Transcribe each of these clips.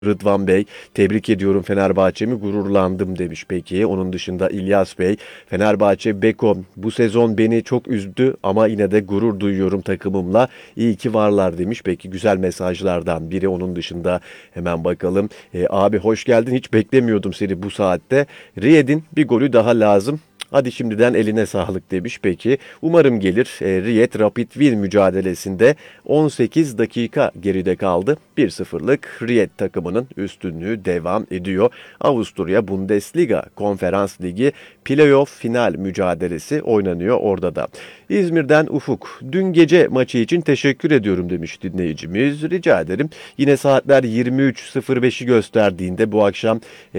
Rıdvan Bey, tebrik ediyorum Fenerbahçe'mi, gururlandım demiş. Peki onun dışında İlyas Bey, Fenerbahçe Beko bu sezon beni çok üzdü ama yine de gurur duyuyorum takımımla. İyi ki varlar demiş. Peki güzel mesajlardan biri. Onun dışında hemen bakalım. Abi hoş geldin, hiç beklemiyordum seni bu saatte. Riyad'in bir golü daha lazım. Hadi şimdiden eline sağlık demiş. Peki umarım gelir. Riyad Rapid Wien mücadelesinde 18 dakika geride kaldı. 1-0'lık Riyad takımının üstünlüğü devam ediyor. Avusturya Bundesliga Konferans Ligi playoff final mücadelesi oynanıyor orada da. İzmir'den Ufuk. Dün gece maçı için teşekkür ediyorum demiş dinleyicimiz. Rica ederim. Yine saatler 23.05'i gösterdiğinde bu akşam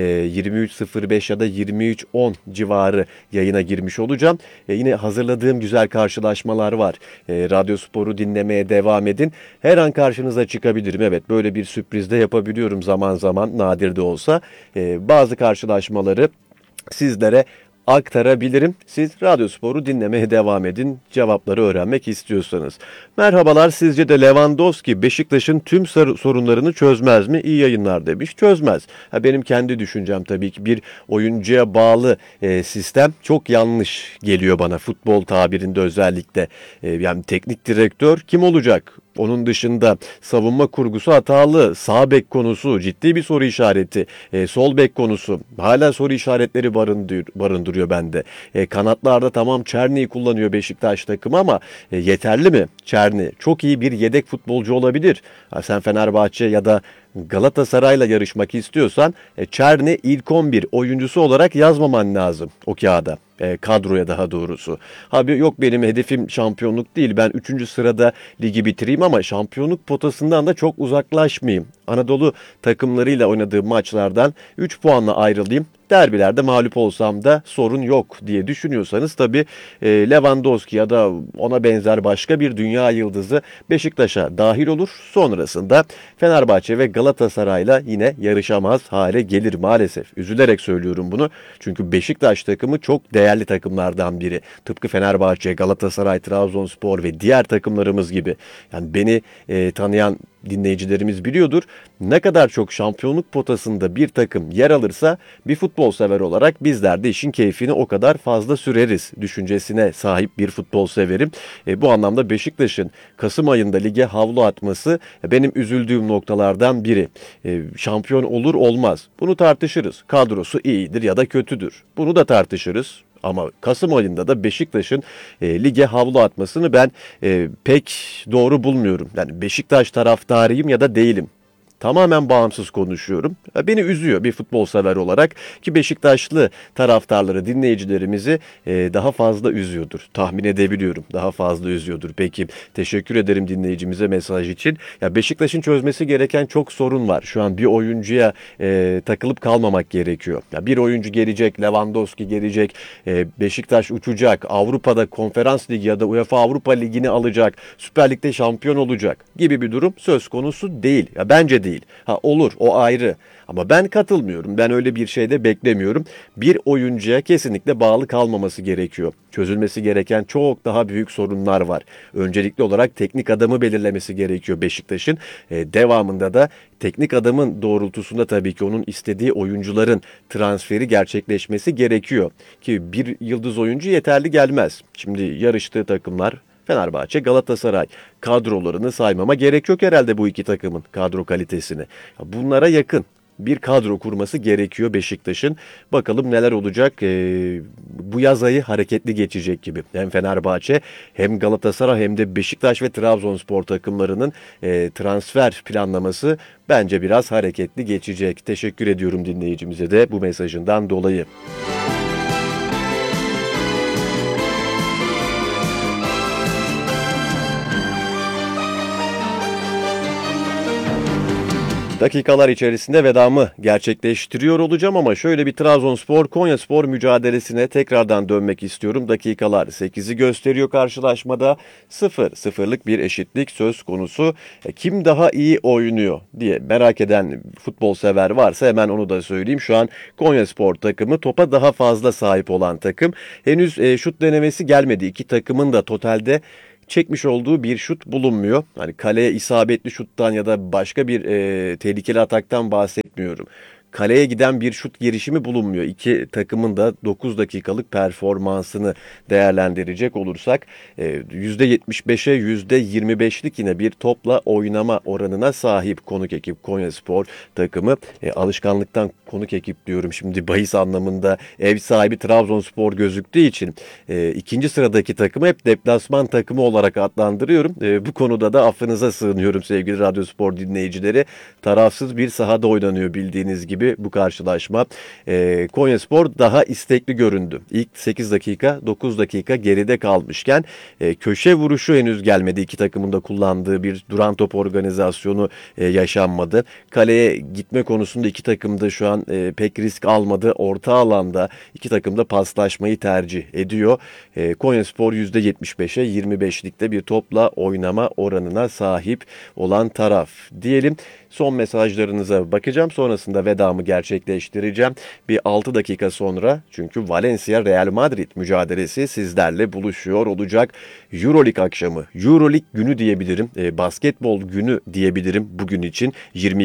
23.05 ya da 23.10 civarı yayına girmiş olacağım. Yine hazırladığım güzel karşılaşmalar var. Radyo Spor'u dinlemeye devam edin. Her an karşınıza çıkabilirim. Evet, böyle bir sürpriz de yapabiliyorum zaman zaman, nadir de olsa. Bazı karşılaşmaları sizlere aktarabilirim. Siz Radyo Spor'u dinlemeye devam edin, cevapları öğrenmek istiyorsanız. Merhabalar, sizce de Lewandowski Beşiktaş'ın tüm sorunlarını çözmez mi? İyi yayınlar demiş. Çözmez. Benim kendi düşüncem tabii ki bir oyuncuya bağlı sistem çok yanlış geliyor bana, futbol tabirinde özellikle. Yani teknik direktör kim olacak? Onun dışında savunma kurgusu hatalı, sağ bek konusu ciddi bir soru işareti, sol bek konusu hala soru işaretleri barındırıyor bende. Kanatlarda tamam, Çerni'yi kullanıyor Beşiktaş takımı ama yeterli mi? Çerni çok iyi bir yedek futbolcu olabilir. Sen Fenerbahçe ya da Galatasaray'la yarışmak istiyorsan Çerni ilk 11 oyuncusu olarak yazmaman lazım o kağıda. Kadroya daha doğrusu. Abi yok, benim hedefim şampiyonluk değil. Ben 3. sırada ligi bitireyim ama şampiyonluk potasından da çok uzaklaşmayayım. Anadolu takımlarıyla oynadığım maçlardan 3 puanla ayrılayım. Derbilerde mağlup olsam da sorun yok diye düşünüyorsanız tabii Lewandowski ya da ona benzer başka bir dünya yıldızı Beşiktaş'a dahil olur. Sonrasında Fenerbahçe ve Galatasaray'la yine yarışamaz hale gelir maalesef. Üzülerek söylüyorum bunu. Çünkü Beşiktaş takımı çok değerli takımlardan biri. Tıpkı Fenerbahçe, Galatasaray, Trabzonspor ve diğer takımlarımız gibi. Yani beni tanıyan dinleyicilerimiz biliyordur. Ne kadar çok şampiyonluk potasında bir takım yer alırsa bir futbol sever olarak bizler de işin keyfini o kadar fazla süreriz düşüncesine sahip bir futbol severim. Bu anlamda Beşiktaş'ın Kasım ayında lige havlu atması benim üzüldüğüm noktalardan biri. Şampiyon olur olmaz. Bunu tartışırız. Kadrosu iyidir ya da kötüdür. Bunu da tartışırız. Ama Kasım ayında da Beşiktaş'ın lige havlu atmasını ben pek doğru bulmuyorum. Yani Beşiktaş taraftarıyım ya da değilim. Tamamen bağımsız konuşuyorum. Beni üzüyor bir futbol sever olarak, ki Beşiktaşlı taraftarları, dinleyicilerimizi daha fazla üzüyordur. Tahmin edebiliyorum. Daha fazla üzüyordur. Peki, teşekkür ederim dinleyicimize mesaj için. Ya Beşiktaş'ın çözmesi gereken çok sorun var. Şu an bir oyuncuya takılıp kalmamak gerekiyor. Ya bir oyuncu gelecek, Lewandowski gelecek, Beşiktaş uçacak, Avrupa'da Konferans Ligi ya da UEFA Avrupa Ligi'ni alacak, Süper Lig'de şampiyon olacak gibi bir durum söz konusu değil. Ya bence değil. Olur, o ayrı. Ama ben katılmıyorum. Ben öyle bir şey de beklemiyorum. Bir oyuncuya kesinlikle bağlı kalmaması gerekiyor. Çözülmesi gereken çok daha büyük sorunlar var. Öncelikli olarak teknik adamı belirlemesi gerekiyor Beşiktaş'ın. Devamında da teknik adamın doğrultusunda tabii ki onun istediği oyuncuların transferi gerçekleşmesi gerekiyor. Ki bir yıldız oyuncu yeterli gelmez. Şimdi yarıştığı takımlar Fenerbahçe, Galatasaray. Kadrolarını saymama gerek yok herhalde bu iki takımın kadro kalitesini. Bunlara yakın bir kadro kurması gerekiyor Beşiktaş'ın. Bakalım neler olacak. Bu yaz ayı hareketli geçecek gibi. Hem Fenerbahçe hem Galatasaray hem de Beşiktaş ve Trabzonspor takımlarının transfer planlaması bence biraz hareketli geçecek. Teşekkür ediyorum dinleyicimize de bu mesajından dolayı. Dakikalar içerisinde vedamı gerçekleştiriyor olacağım ama şöyle bir Trabzonspor Konyaspor mücadelesine tekrardan dönmek istiyorum. Dakikalar 8'i gösteriyor karşılaşmada. 0-0'lık bir eşitlik söz konusu. Kim daha iyi oynuyor diye merak eden futbol sever varsa hemen onu da söyleyeyim. Şu an Konyaspor takımı topa daha fazla sahip olan takım. Henüz şut denemesi gelmedi. İki takımın da totalde çekmiş olduğu bir şut bulunmuyor. Hani kaleye isabetli şuttan ya da başka bir tehlikeli ataktan bahsetmiyorum. Kaleye giden bir şut girişimi bulunmuyor. İki takımın da 9 dakikalık performansını değerlendirecek olursak %75'e %25'lik yine bir topla oynama oranına sahip konuk ekip Konyaspor takımı. Alışkanlıktan konuk ekip diyorum şimdi bahis anlamında, ev sahibi Trabzonspor gözüktüğü için ikinci sıradaki takımı hep deplasman takımı olarak adlandırıyorum. Bu konuda da affınıza sığınıyorum sevgili Radyospor dinleyicileri. Tarafsız bir sahada oynanıyor bildiğiniz gibi bu karşılaşma. Konyaspor daha istekli göründü. İlk 8 dakika 9 dakika geride kalmışken köşe vuruşu henüz gelmedi. İki takımın da kullandığı bir duran top organizasyonu yaşanmadı. Kaleye gitme konusunda iki takım da şu an pek risk almadı. Orta alanda iki takım da paslaşmayı tercih ediyor. Konyaspor %75'e 25'likte bir topla oynama oranına sahip olan taraf diyelim. Son mesajlarınıza bakacağım. Sonrasında vedamı gerçekleştireceğim. Bir 6 dakika sonra çünkü Valencia Real Madrid mücadelesi sizlerle buluşuyor olacak. Euroleague akşamı, Euroleague günü diyebilirim. Basketbol günü diyebilirim bugün için.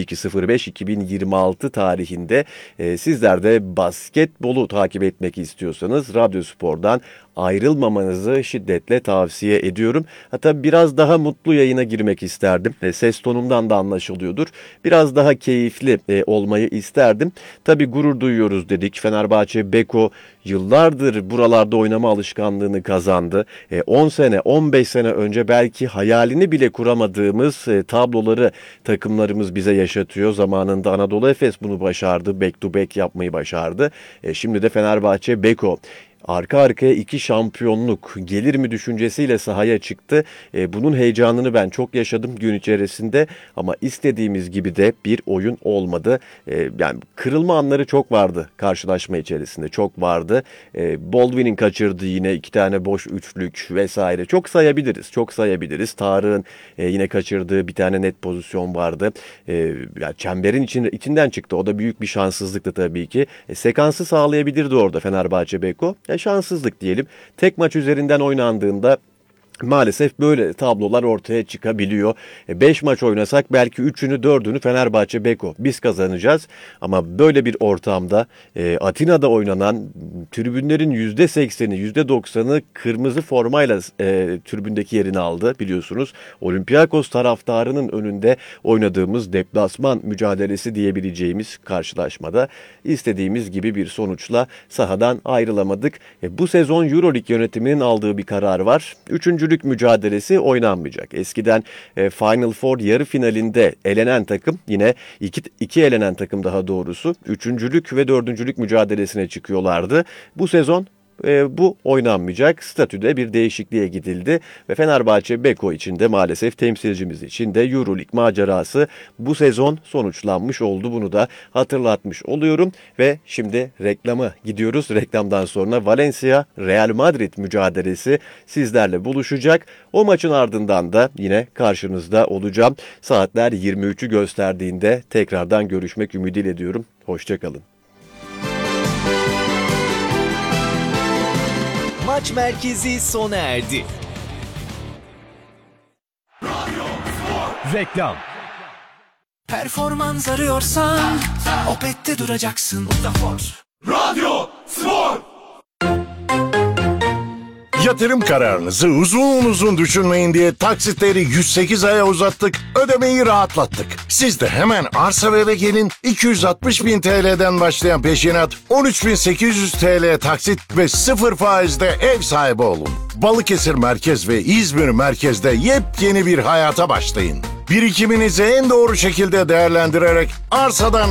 22.05.2026 tarihinde sizler de basketbolu takip etmek istiyorsanız Radyospor'dan ayrılmamanızı şiddetle tavsiye ediyorum. Hatta biraz daha mutlu yayına girmek isterdim. Ses tonumdan da anlaşılıyordur. Biraz daha keyifli olmayı isterdim. Tabii gurur duyuyoruz dedik. Fenerbahçe Beko yıllardır buralarda oynama alışkanlığını kazandı. 10 sene, 15 sene önce belki hayalini bile kuramadığımız tabloları takımlarımız bize yaşatıyor. Zamanında Anadolu Efes bunu başardı. Back to back yapmayı başardı. Şimdi de Fenerbahçe Beko arka arkaya 2 şampiyonluk gelir mi düşüncesiyle sahaya çıktı. Bunun heyecanını ben çok yaşadım gün içerisinde ama istediğimiz gibi de bir oyun olmadı. Yani kırılma anları çok vardı karşılaşma içerisinde, çok vardı. Baldwin'in kaçırdığı yine 2 tane boş üçlük vesaire çok sayabiliriz, çok sayabiliriz. Tarık'ın yine kaçırdığı bir tane net pozisyon vardı. Yani çemberin içinden çıktı. O da büyük bir şanssızlıktı tabii ki. Sekansı sağlayabilirdi orada Fenerbahçe Beko. Şanssızlık diyelim. Tek maç üzerinden oynandığında maalesef böyle tablolar ortaya çıkabiliyor. 5 maç oynasak belki 3'ünü 4'ünü Fenerbahçe Beko biz kazanacağız. Ama böyle bir ortamda Atina'da oynanan tribünlerin %80'i %90'ı kırmızı formayla tribündeki yerini aldı biliyorsunuz. Olympiakos taraftarının önünde oynadığımız deplasman mücadelesi diyebileceğimiz karşılaşmada istediğimiz gibi bir sonuçla sahadan ayrılamadık. Bu sezon Euroleague yönetiminin aldığı bir karar var. Üçüncülük mücadelesi oynanmayacak. Eskiden Final Four yarı finalinde elenen takım yine iki elenen takım daha doğrusu üçüncülük ve dördüncülük mücadelesine çıkıyorlardı. Bu sezon bu oynanmayacak. Statüde bir değişikliğe gidildi ve Fenerbahçe Beko için de maalesef temsilcimiz için de Euroleague macerası bu sezon sonuçlanmış oldu. Bunu da hatırlatmış oluyorum ve şimdi reklama gidiyoruz. Reklamdan sonra Valencia Real Madrid mücadelesi sizlerle buluşacak. O maçın ardından da yine karşınızda olacağım. Saatler 23'ü gösterdiğinde tekrardan görüşmek ümidiyle diyorum. Hoşçakalın. Maç merkezi sona erdi. Reklam. Performans arıyorsan Opet'te duracaksın. Radyo Spor. Yatırım kararınızı uzun düşünmeyin diye taksitleri 108 aya uzattık, ödemeyi rahatlattık. Siz de hemen arsa ve eve gelin, 260.000 TL'den başlayan peşinat, 13.800 TL taksit ve 0 faizde ev sahibi olun. Balıkesir Merkez ve İzmir Merkez'de yepyeni bir hayata başlayın. Birikiminizi en doğru şekilde değerlendirerek arsadan